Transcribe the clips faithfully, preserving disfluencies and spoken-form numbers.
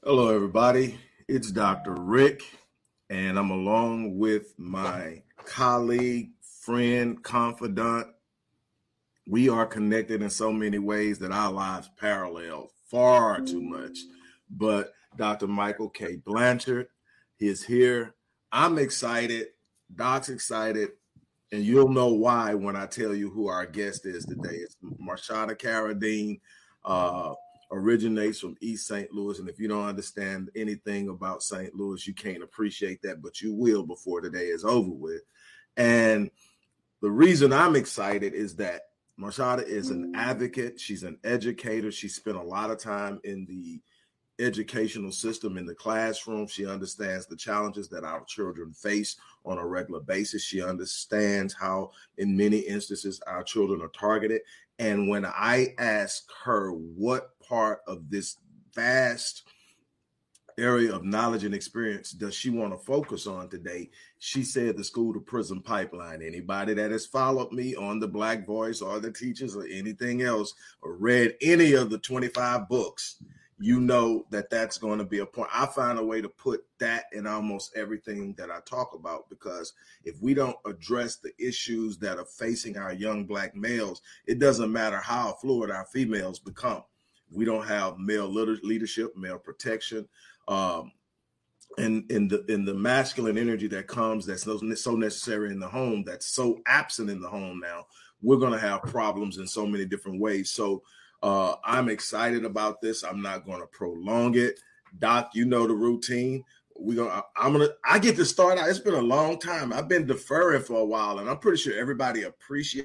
Hello, everybody. It's Doctor Rick, and I'm along with my colleague, friend, confidant. We are connected in so many ways that our lives parallel far too much. But Doctor Michael K. Blanchard is here. I'm excited. Doc's excited. And you'll know why when I tell you who our guest is today. It's Marshada Carradine. Uh, originates from East Saint Louis. And if you don't understand anything about Saint Louis, you can't appreciate that, but you will before the day is over with. And the reason I'm excited is that Marshada is an advocate. She's an educator. She spent a lot of time in the educational system, in the classroom. She understands the challenges that our children face on a regular basis. She understands how, in many instances, our children are targeted. And when I ask her what part of this vast area of knowledge and experience does she want to focus on today, she said the school to prison pipeline. Anybody that has followed me on the Black Voice or the teachers or anything else or read any of the twenty-five books, you know that that's going to be a point. I find a way to put that in almost everything that I talk about, because if we don't address the issues that are facing our young Black males, it doesn't matter how fluid our females become. We don't have male leadership, male protection, um, and in the in the masculine energy that comes, that's so, so necessary in the home, that's so absent in the home now. We're going to have problems in so many different ways. So uh, I'm excited about this. I'm not going to prolong it. Doc, you know the routine. We gonna. I'm gonna. I get to start out. It's been a long time. I've been deferring for a while, and I'm pretty sure everybody appreciates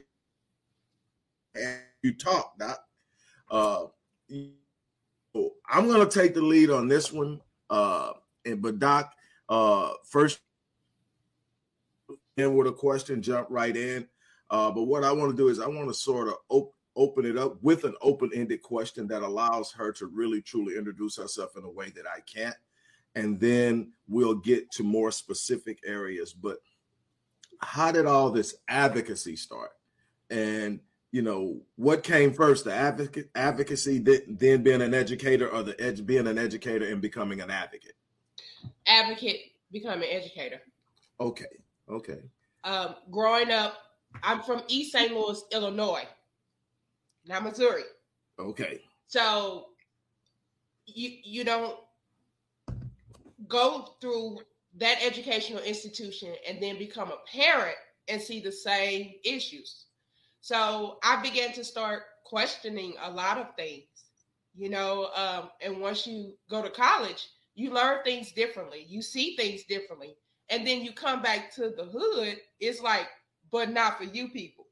you talk, Doc. Uh, I'm going to take the lead on this one. Uh, and, but Doc, uh, first in with a question, jump right in. Uh, but what I want to do is I want to sort of op- open it up with an open-ended question that allows her to really, truly introduce herself in a way that I can't. And then we'll get to more specific areas. But how did all this advocacy start? And you know, what came first, the advocate, advocacy, then being an educator, or the ed, being an educator and becoming an advocate? Advocate, becoming an educator. Okay, okay. Um, growing up, I'm from East Saint Louis, Illinois, not Missouri. Okay. So you you don't go through that educational institution and then become a parent and see the same issues. So I began to start questioning a lot of things, you know, um, and once you go to college, you learn things differently. You see things differently. And then you come back to the hood. It's like, but not for you people.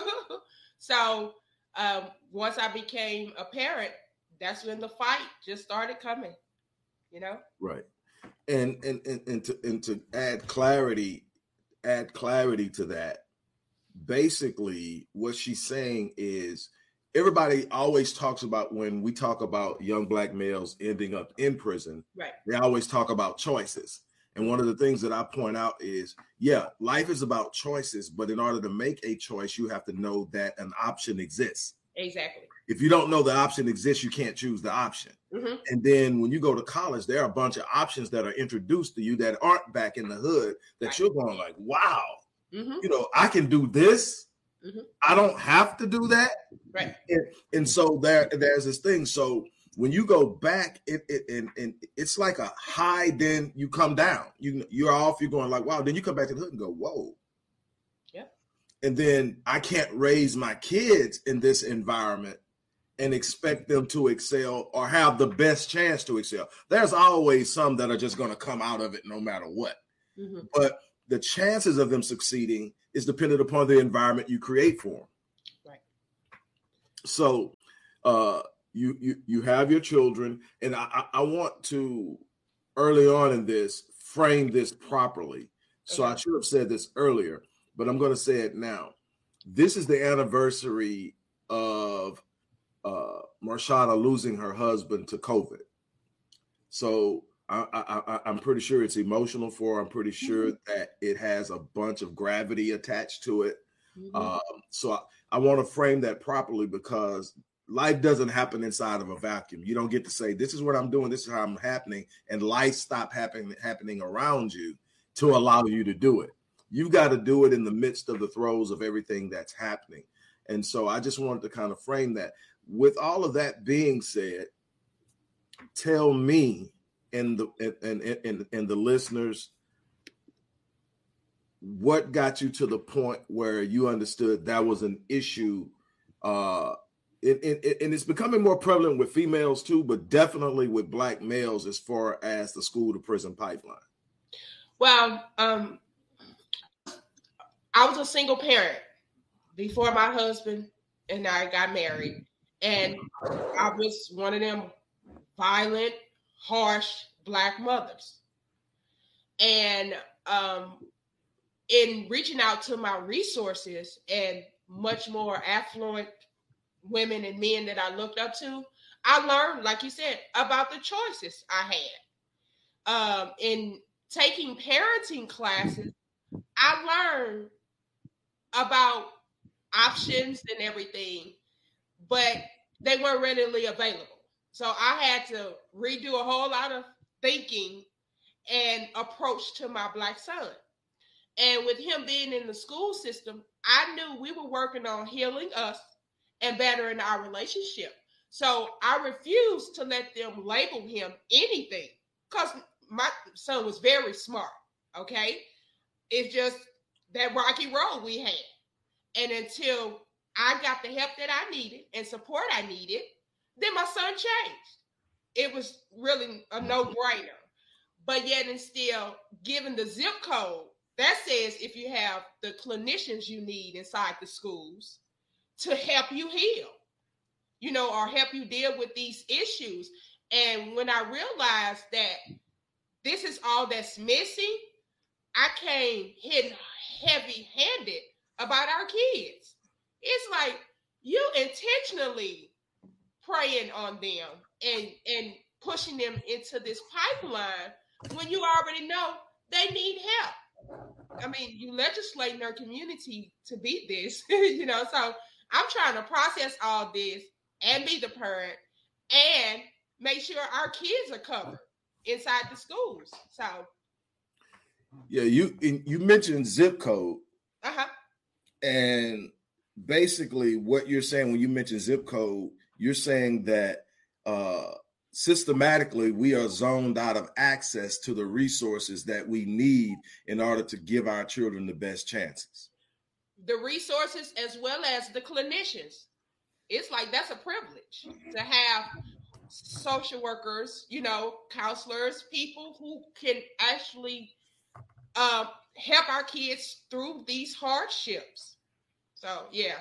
So um, once I became a parent, that's when the fight just started coming, you know? Right. And, and, and, and, to, and to add clarity, add clarity to that, basically what she's saying is everybody always talks about, when we talk about young Black males ending up in prison, right, they always talk about choices. And one of the things that I point out is, yeah, life is about choices, but in order to make a choice, you have to know that an option exists. Exactly. If you don't know the option exists, you can't choose the option. Mm-hmm. And then when you go to college, there are a bunch of options that are introduced to you that aren't back in the hood, that right. You're going like, wow, mm-hmm. you know, I can do this. Mm-hmm. I don't have to do that. Right. And, and so there, there's this thing. So when you go back, it, it and, and it's like a high, then you come down. You, you're off, you're going like, wow. Then you come back to the hood and go, whoa. Yeah. And then I can't raise my kids in this environment and expect them to excel or have the best chance to excel. There's always some that are just going to come out of it no matter what. Mm-hmm. But the chances of them succeeding is dependent upon the environment you create for them. Right. So uh, you, you you have your children, and I, I want to, early on in this, frame this properly. So okay. I should have said this earlier, but I'm going to say it now. This is the anniversary of uh, Marshada losing her husband to COVID. So I, I, I'm pretty sure it's emotional for her. I'm pretty sure mm-hmm. that it has a bunch of gravity attached to it. Mm-hmm. Um, so I, I want to frame that properly, because life doesn't happen inside of a vacuum. You don't get to say, this is what I'm doing, this is how I'm happening, and life stop happening happening around you to allow you to do it. You've got to do it in the midst of the throes of everything that's happening. And so I just wanted to kind of frame that. With all of that being said, tell me and the and, and, and, and the listeners, what got you to the point where you understood that was an issue? Uh, it, it, and it's becoming more prevalent with females too, but definitely with Black males as far as the school to prison pipeline. Well, um, I was a single parent before my husband and I got married. And I was one of them violent, harsh Black mothers. And um, in reaching out to my resources and much more affluent women and men that I looked up to, I learned, like you said, about the choices I had. Um, in taking parenting classes, I learned about options and everything, but they weren't readily available. So I had to redo a whole lot of thinking and approach to my Black son. And with him being in the school system, I knew we were working on healing us and bettering our relationship. So I refused to let them label him anything, because my son was very smart, okay? It's just that rocky road we had. And until I got the help that I needed and support I needed, then my son changed. It was really a no-brainer. But yet and still, given the zip code, that says if you have the clinicians you need inside the schools to help you heal, you know, or help you deal with these issues. And when I realized that this is all that's missing, I came hitting heavy-handed about our kids. It's like you intentionally preying on them and, and pushing them into this pipeline when you already know they need help. I mean, you legislate in our community to beat this, you know, so I'm trying to process all this and be the parent and make sure our kids are covered inside the schools. So, yeah, you you mentioned zip code, uh-huh. And basically what you're saying when you mention zip code, you're saying that uh, systematically we are zoned out of access to the resources that we need in order to give our children the best chances. The resources as well as the clinicians. It's like that's a privilege to have social workers, you know, counselors, people who can actually uh, help our kids through these hardships. So, yeah,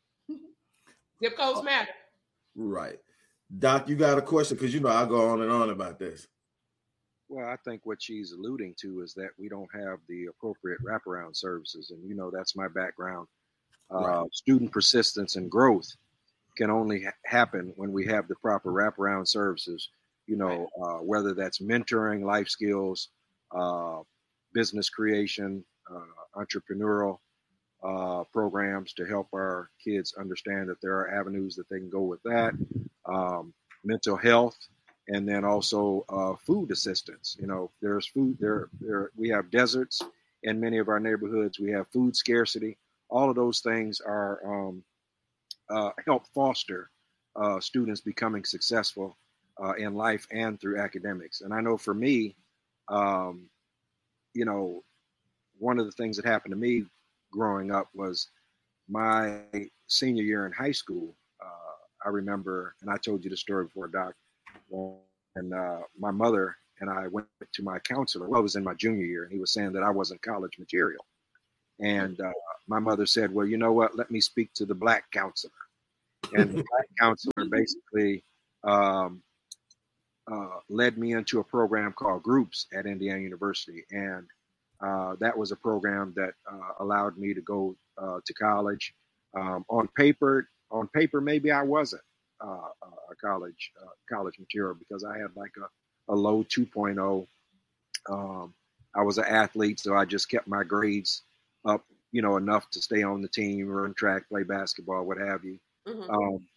zip codes matter. Right. Doc, you got a question? Because, you know, I go on and on about this. Well, I think what she's alluding to is that we don't have the appropriate wraparound services. And, you know, that's my background. Right. Uh, student persistence and growth can only ha- happen when we have the proper wraparound services, you know, uh, whether that's mentoring, life skills, uh, business creation, uh, entrepreneurial uh, programs to help our kids understand that there are avenues that they can go with that, um, mental health, and then also uh, food assistance. You know, there's food there. There we have deserts in many of our neighborhoods. We have food scarcity. All of those things are um, uh, help foster uh, students becoming successful uh, in life and through academics. And I know for me, um, you know, one of the things that happened to me growing up was my senior year in high school. Uh, I remember, and I told you the story before, Doc, and uh, my mother and I went to my counselor. Well, I was in my junior year, and he was saying that I wasn't college material. And uh, my mother said, well, you know what, let me speak to the Black counselor. And the Black counselor basically um, uh, led me into a program called Groups at Indiana University. And uh, that was a program that uh, allowed me to go uh, to college. Um, on paper, on paper, maybe I wasn't uh, a college uh, college material because I had like a, a low two point oh. Um, I was an athlete, so I just kept my grades up, you know, enough to stay on the team, run track, play basketball, what have you. Mm-hmm. Um,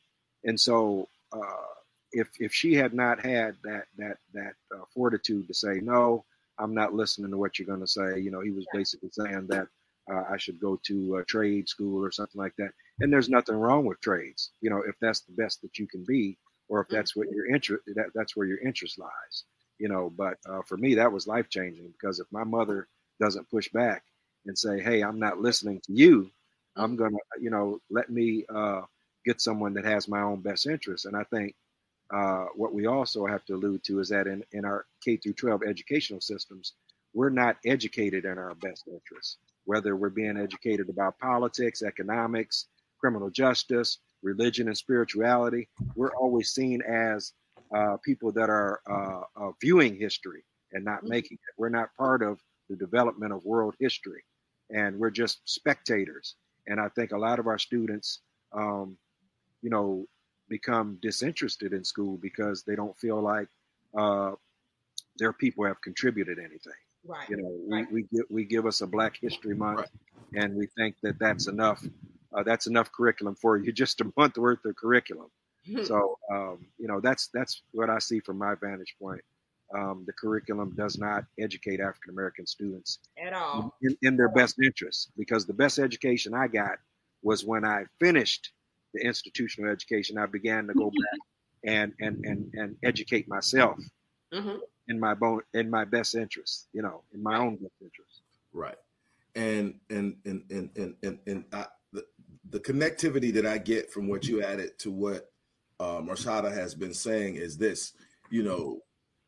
And so uh, if if she had not had that that that uh, fortitude to say, no, I'm not listening to what you're going to say. You know, he was basically saying that uh, I should go to a trade school or something like that. And there's nothing wrong with trades, you know, if that's the best that you can be, or if that's what your interest, that, that's where your interest lies, you know. But uh, for me, that was life changing, because if my mother doesn't push back and say, hey, I'm not listening to you, I'm going to, you know, let me uh, get someone that has my own best interest. And I think uh, what we also have to allude to is that in, in our K through twelve educational systems, we're not educated in our best interests, whether we're being educated about politics, economics, criminal justice, religion, and spirituality. We're always seen as uh, people that are uh, uh, viewing history and not making it. We're not part of the development of world history, and we're just spectators. And I think a lot of our students, um, you know, become disinterested in school because they don't feel like uh, their people have contributed anything. Right. You know, we, right. we, give, we give us a Black History Month, Right. and we think that that's enough. Uh, that's enough curriculum for you, just a month worth of curriculum. So, um, you know, that's that's what I see from my vantage point. Um, the curriculum does not educate African American students at all in, in their best interests, because the best education I got was when I finished the institutional education. I began to go back and and and and educate myself mm-hmm. in my bone in my best interest, you know, in my own best interest. Right. And and and and and and, and I, the the connectivity that I get from what you added to what uh, Marshada has been saying is this: you know,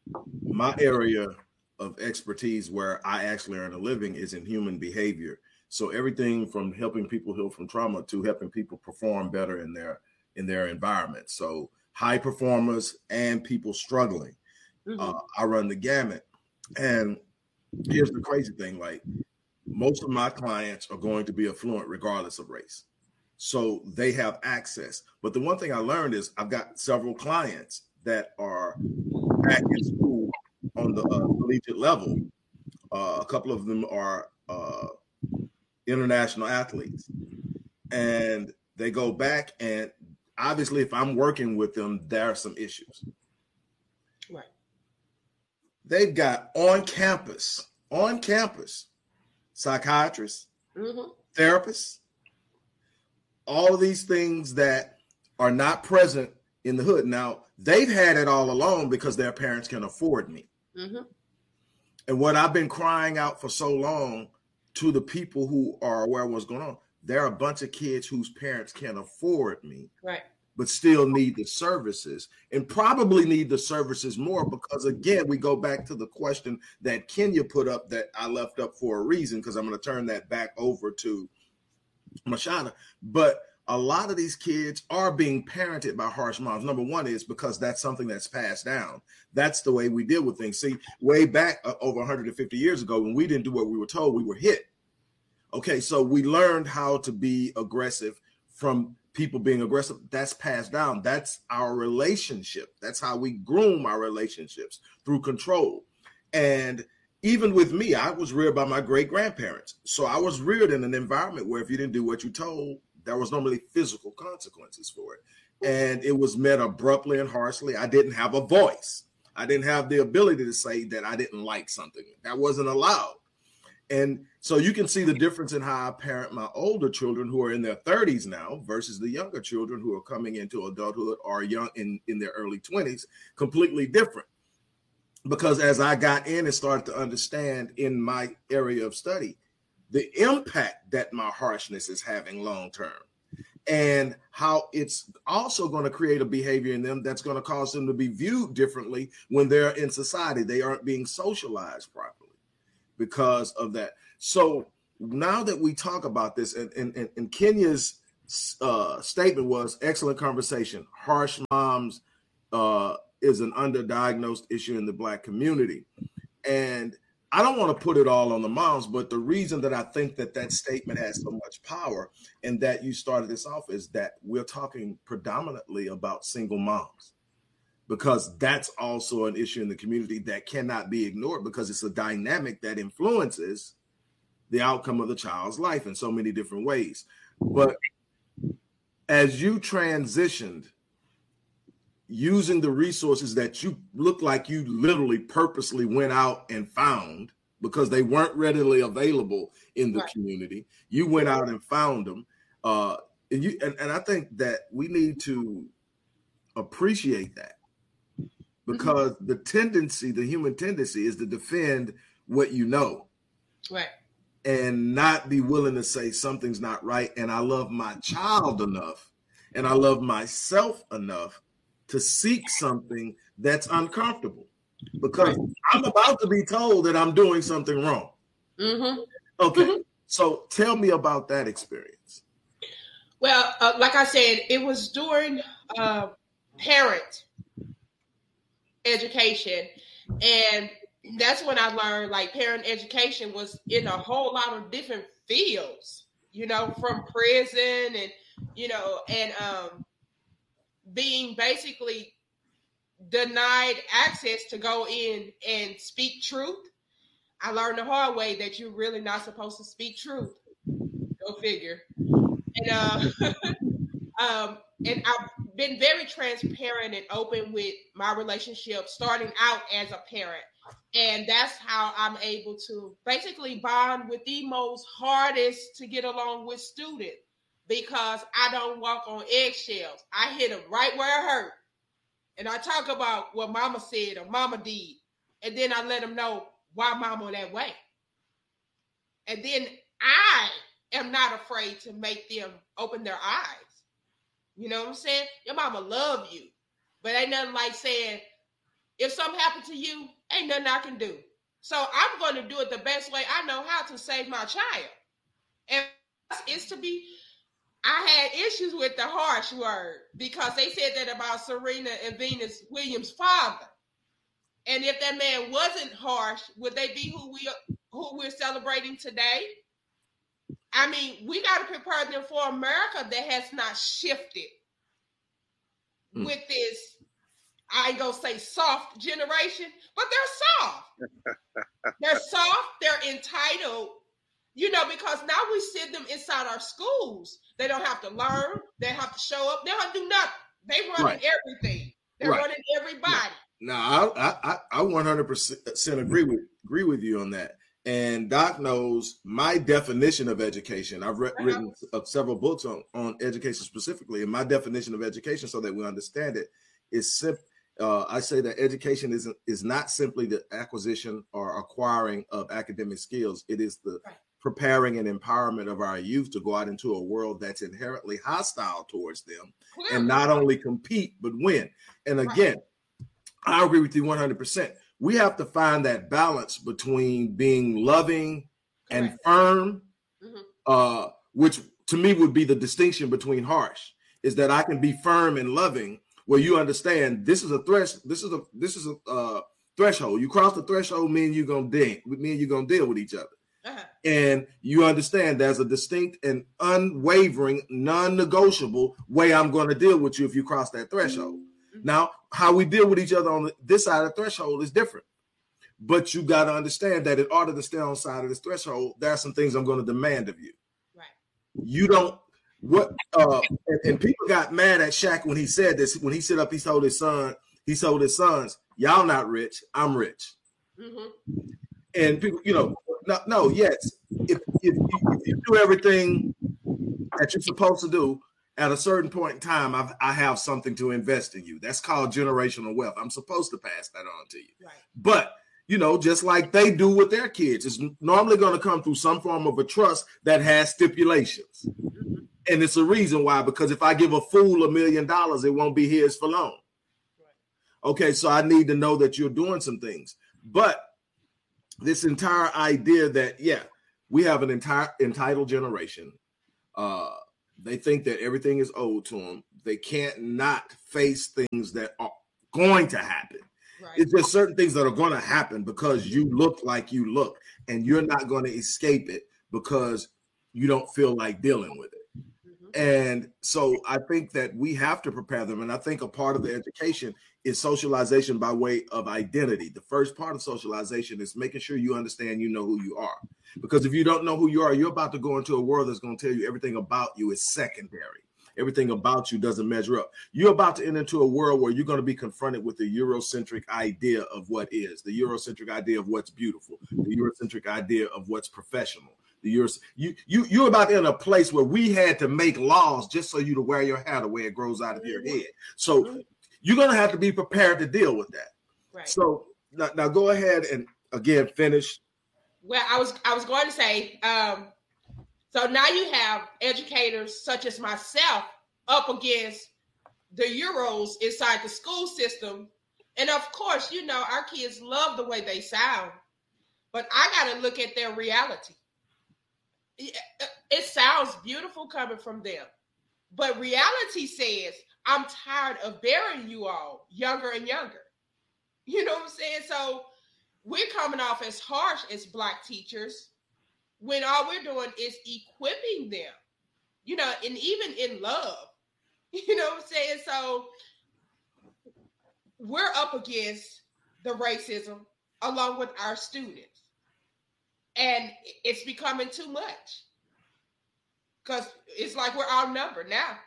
my area of expertise, where I actually earn a living, is in human behavior. So everything from helping people heal from trauma to helping people perform better in their in their environment. So high performers and people struggling. Mm-hmm. Uh, I run the gamut. And here's the crazy thing: like, most of my clients are going to be affluent regardless of race. So they have access. But the one thing I learned is I've got several clients that are back in school on the uh, collegiate level. Uh, a couple of them are uh, international athletes. And they go back, and obviously if I'm working with them, there are some issues. Right. They've got on campus, on campus, psychiatrists, mm-hmm. therapists, all of these things that are not present in the hood. Now, they've had it all along because their parents can afford me. Mm-hmm. And what I've been crying out for so long to the people who are aware of what's going on, there are a bunch of kids whose parents can't afford me, right, but still need the services, and probably need the services more because, again, we go back to the question that Kenya put up that I left up for a reason, because I'm going to turn that back over to Marshada. But a lot of these kids are being parented by harsh moms. Number one is because that's something that's passed down. That's the way we deal with things. See, way back uh, over one hundred fifty years ago, when we didn't do what we were told, we were hit. Okay, so we learned how to be aggressive from people being aggressive. That's passed down. That's our relationship. That's how we groom our relationships, through control. And even with me, I was reared by my great grandparents. So I was reared in an environment where if you didn't do what you told, there was normally physical consequences for it. And it was met abruptly and harshly. I didn't have a voice. I didn't have the ability to say that I didn't like something. That wasn't allowed. And so you can see the difference in how I parent my older children who are in their thirties now versus the younger children who are coming into adulthood or young in, in their early twenties, completely different. Because as I got in and started to understand in my area of study, the impact that my harshness is having long term, and how it's also going to create a behavior in them that's going to cause them to be viewed differently when they're in society. They aren't being socialized properly because of that. So now that we talk about this, and, and, and Kenya's uh, statement was excellent conversation. Harsh moms uh, is an underdiagnosed issue in the Black community. And I don't want to put it all on the moms, but the reason that I think that that statement has so much power and that you started this off is that we're talking predominantly about single moms, because that's also an issue in the community that cannot be ignored, because it's a dynamic that influences the outcome of the child's life in so many different ways. But as you transitioned using the resources that you look like you literally purposely went out and found because they weren't readily available in the right. community. You went out and found them. Uh, and you and, and I think that we need to appreciate that, because mm-hmm. the tendency, the human tendency is to defend what you know. Right. And not be willing to say something's not right. And I love my child enough and I love myself enough to seek something that's uncomfortable, because right. I'm about to be told that I'm doing something wrong. Mm-hmm. Okay. Mm-hmm. So tell me about that experience. Well, uh, like I said, it was during uh, parent education, and that's when I learned like parent education was in a whole lot of different fields, you know, from prison and, you know, and um, being basically denied access to go in and speak truth. I learned the hard way that you're really not supposed to speak truth. Go figure. And, uh, um, and I've been very transparent and open with my relationship starting out as a parent. And that's how I'm able to basically bond with the most hardest to get along with student, because I don't walk on eggshells. I hit them right where it hurt. And I talk about what mama said or mama did. And then I let them know why mama that way. And then I am not afraid to make them open their eyes. You know what I'm saying? Your mama love you. But ain't nothing like saying, if something happened to you, ain't nothing I can do. So I'm going to do it the best way I know how to save my child. And it's to be, I had issues with the harsh word, because they said that about Serena and Venus Williams' father. And if that man wasn't harsh, would they be who we who we're celebrating today? I mean, we got to prepare them for America that has not shifted mm. with this, I ain't gonna say soft generation, but they're soft. They're soft, they're entitled, you know, because now we send them inside our schools. They don't have to learn, they have to show up, they don't do nothing. They running right. everything. They're right. running everybody. Now, I, I I one hundred percent agree with agree with you on that. And Doc knows my definition of education. I've re- uh-huh. written uh, several books on, on education specifically, and my definition of education, so that we understand it, is simple. Uh, I say that education is is not simply the acquisition or acquiring of academic skills. It is the right. preparing and empowerment of our youth to go out into a world that's inherently hostile towards them, Clearly. and not only compete, but win. And again, right. I agree with you one hundred percent. We have to find that balance between being loving and right. firm, mm-hmm. uh, which to me would be the distinction between harsh, is that I can be firm and loving, where you understand this is a thresh, this is a this is a uh, threshold. You cross the threshold, me and you gonna deal, me and you gonna deal with each other, uh-huh. and you understand there's a distinct and unwavering, non-negotiable way I'm going to deal with you if you cross that threshold. Mm-hmm. Now, how we deal with each other on this side of the threshold is different, but you got to understand that in order to stay on the side of this threshold, there are some things I'm going to demand of you. Right? You don't. What uh and, and people got mad at Shaq when he said this, when he stood up, he told his son, he told his sons, y'all not rich, I'm rich. Mm-hmm. And people, you know, no, no yes, if, if, if you do everything that you're supposed to do, at a certain point in time, I've, I have something to invest in you. That's called generational wealth. I'm supposed to pass that on to you. Right. But you know, just like they do with their kids, it's normally going to come through some form of a trust that has stipulations. Mm-hmm. And it's a reason why, because if I give a fool a million dollars, it won't be his for long. Right. Okay, so I need to know that you're doing some things. But this entire idea that, yeah, we have an entire entitled generation. Uh, they think that everything is owed to them. They can't not face things that are going to happen. Right. It's just certain things that are going to happen because you look like you look, and you're not going to escape it because you don't feel like dealing with it. And so I think that we have to prepare them. And I think a part of the education is socialization by way of identity. The first part of socialization is making sure you understand, you know who you are. Because if you don't know who you are, you're about to go into a world that's going to tell you everything about you is secondary. everything about you doesn't measure up. You're about to enter into a world where you're going to be confronted with the Eurocentric idea of what is, the Eurocentric idea of what's beautiful, the Eurocentric idea of what's professional. The Euro, you you you're about to enter a place where we had to make laws just so you to wear your hat the way it grows out of your head. So you're going to have to be prepared to deal with that. Right. So now, now go ahead and again finish. Well, I was I was going to say, um, so now you have educators such as myself up against the Euros inside the school system. And of course, you know, our kids love the way they sound, but I got to look at their reality. It sounds beautiful coming from them, but reality says, I'm tired of burying you all younger and younger. You know what I'm saying? So we're coming off as harsh as Black teachers when all we're doing is equipping them, you know, and even in love, you know what I'm saying? So we're up against the racism along with our students. And it's becoming too much because it's like we're outnumbered now.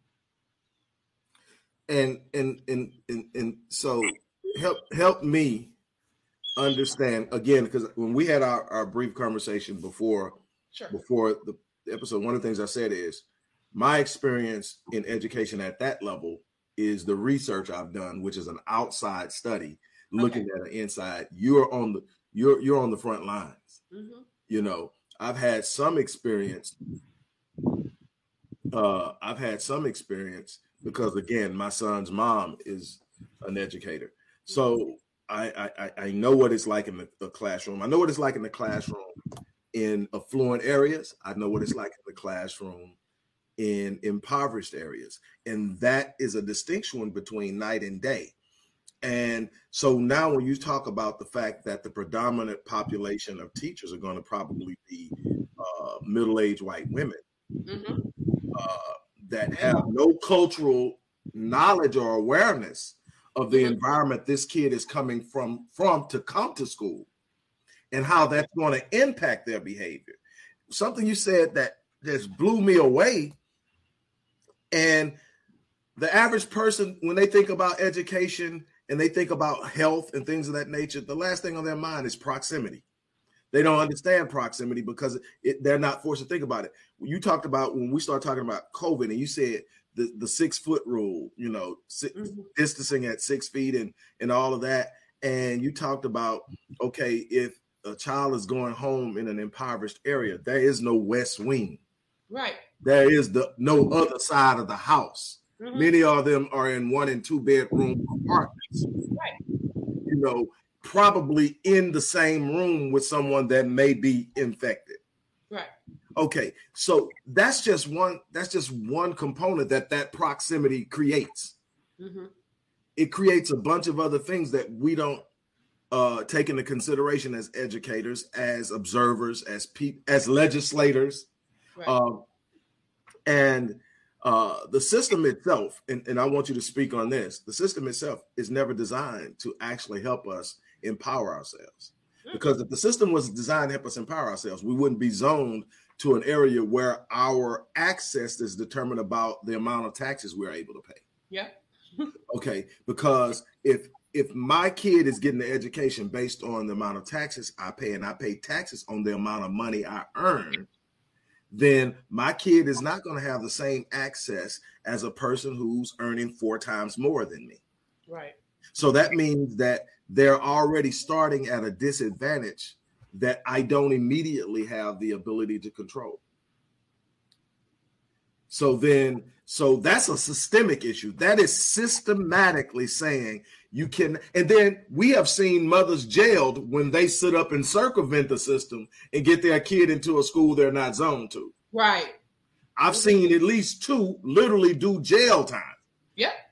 And and and and and so help help me understand again, because when we had our, our brief conversation before sure. before the episode, one of the things I said is my experience in education at that level is the research I've done, which is an outside study looking okay. at an inside. You're on the you're you're on the front lines. Mm-hmm. You know, I've had some experience. Uh, I've had some experience because, again, my son's mom is an educator. So I, I, I know what it's like in the, the classroom. I know what it's like in the classroom in affluent areas. I know what it's like in the classroom in impoverished areas. And that is a distinction between night and day. And so now when you talk about the fact that the predominant population of teachers are going to probably be uh, middle-aged white women mm-hmm. uh, that have no cultural knowledge or awareness of the mm-hmm. environment this kid is coming from, from to come to school and how that's going to impact their behavior. Something you said that just blew me away. And the average person, when they think about education and they think about health and things of that nature, the last thing on their mind is proximity. They don't understand proximity because it, they're not forced to think about it. You talked about when we started talking about COVID and you said the, the six foot rule, you know, six, mm-hmm. distancing at six feet and, and all of that. And you talked about, okay, if a child is going home in an impoverished area, there is no west wing. Right. There is the no other side of the house. Mm-hmm. Many of them are in one and two bedroom apartments. Right. You know, probably in the same room with someone that may be infected. Right. Okay. So that's just one, that's just one component that that proximity creates. Mm-hmm. It creates a bunch of other things that we don't uh, take into consideration as educators, as observers, as pe- as legislators. Right. Um, and uh, the system itself, and, and I want you to speak on this, the system itself is never designed to actually help us empower ourselves. Mm-hmm. Because if the system was designed to help us empower ourselves, we wouldn't be zoned to an area where our access is determined about the amount of taxes we're able to pay. Yeah. Okay, because if if my kid is getting the education based on the amount of taxes I pay, and I pay taxes on the amount of money I earn, then my kid is not going to have the same access as a person who's earning four times more than me. Right. So that means that they're already starting at a disadvantage that I don't immediately have the ability to control. So then, so that's a systemic issue. That is systematically saying you can, and then we have seen mothers jailed when they sit up and circumvent the system and get their kid into a school they're not zoned to. Right. I've seen at least two literally do jail time. Yep.